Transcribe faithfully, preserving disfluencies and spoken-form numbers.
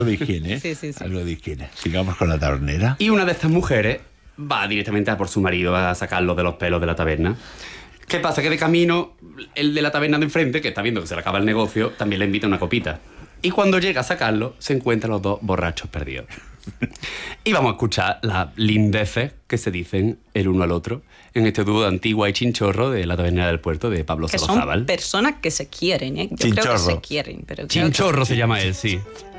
de higiene. Sí, sí, sí. Algo de higiene. Sigamos con la tabernera. Y una de estas mujeres va directamente a por su marido a sacarlo de los pelos de la taberna. ¿Qué pasa? Que de camino, el de la taberna de enfrente, que está viendo que se le acaba el negocio, también le invita una copita. Y cuando llega a sacarlo, se encuentran los dos borrachos perdidos. Y vamos a escuchar las lindeces que se dicen el uno al otro en este dúo de Antigua y Chinchorro de la Tabernera del Puerto de Pablo Que Solozábal. son personas que se quieren, ¿eh? Yo creo que Chinchorro. se quieren. Pero creo que- Chinchorro se llama él, sí.